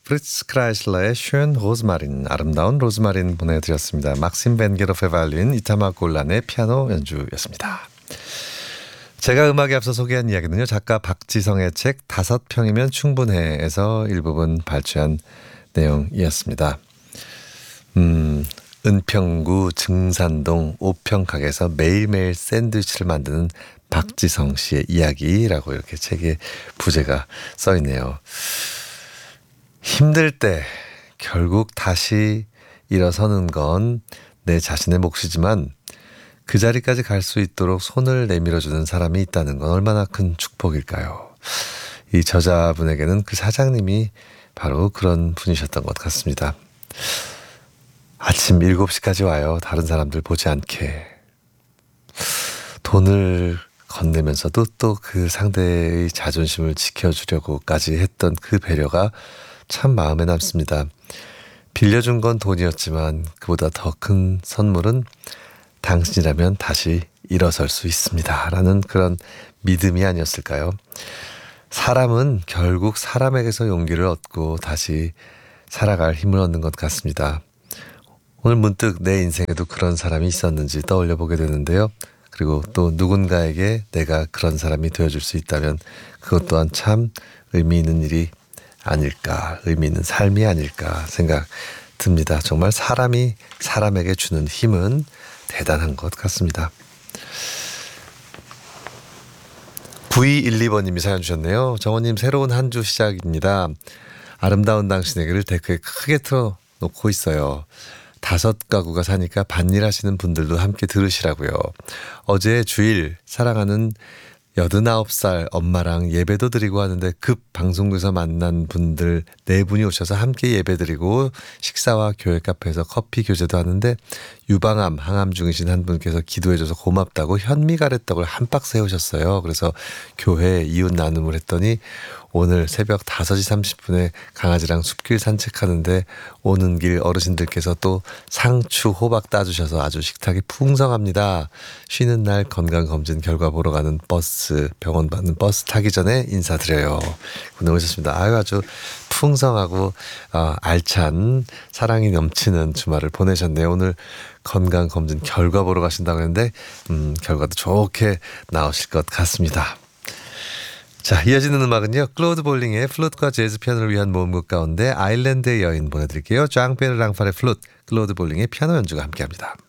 프리츠 크라이슬러의 쉔 로즈마린, 아름다운 로즈마린 보내드렸습니다. 막심 벤게로프의 바이올린, 이타마 골란의 피아노 연주였습니다. 제가 음악에 앞서 소개한 이야기는요, 작가 박지성의 책 5평이면 충분해에서 일부분 발췌한 내용이었습니다. 은평구 증산동 5평 가게에서 매일매일 샌드위치를 만드는 박지성 씨의 이야기라고 이렇게 책의 부제가 써있네요. 힘들 때 결국 다시 일어서는 건 내 자신의 몫이지만 그 자리까지 갈 수 있도록 손을 내밀어주는 사람이 있다는 건 얼마나 큰 축복일까요? 이 저자분에게는 그 사장님이 바로 그런 분이셨던 것 같습니다. 아침 7시까지 와요. 다른 사람들 보지 않게. 돈을 건네면서도 또 그 상대의 자존심을 지켜주려고까지 했던 그 배려가 참 마음에 남습니다. 빌려준 건 돈이었지만 그보다 더 큰 선물은 당신이라면 다시 일어설 수 있습니다. 라는 그런 믿음이 아니었을까요? 사람은 결국 사람에게서 용기를 얻고 다시 살아갈 힘을 얻는 것 같습니다. 오늘 문득 내 인생에도 그런 사람이 있었는지 떠올려 보게 되는데요. 그리고 또 누군가에게 내가 그런 사람이 되어줄 수 있다면 그것 또한 참 의미 있는 일이 아닐까, 의미 있는 삶이 아닐까 생각 듭니다. 정말 사람이 사람에게 주는 힘은 대단한 것 같습니다. 9212번님이 사연 주셨네요. 정원님, 새로운 한 주 시작입니다. 아름다운 당신에게를 데크에 크게 틀어놓고 있어요. 5가구가 사니까 밭일 하시는 분들도 함께 들으시라고요. 어제 주일 사랑하는 89살 엄마랑 예배도 드리고 하는데 급 방송국에서 만난 분들 4분이 오셔서 함께 예배 드리고 식사와 교회 카페에서 커피 교제도 하는데 유방암, 항암 중이신 한 분께서 기도해줘서 고맙다고 현미가래떡을 한 박스 해오셨어요. 그래서 교회에 이웃 나눔을 했더니 오늘 새벽 5시 30분에 강아지랑 숲길 산책하는데 오는 길 어르신들께서 또 상추, 호박 따주셔서 아주 식탁이 풍성합니다. 쉬는 날 건강검진 결과 보러 가는 버스, 병원 받는 버스 타기 전에 인사드려요. 오늘 오셨습니다. 아주 풍성하고 알찬 사랑이 넘치는 주말을 보내셨네요. 오늘 건강검진 결과 보러 가신다고 했는데 결과도 좋게 나오실 것 같습니다. 자, 이어지는 음악은요, 클로드 볼링의 플룻과 재즈 피아노를 위한 모음곡 가운데 아일랜드의 여인 보내드릴게요. 짱 베르 랑팔의 플룻, 클로드 볼링의 피아노 연주가 함께합니다.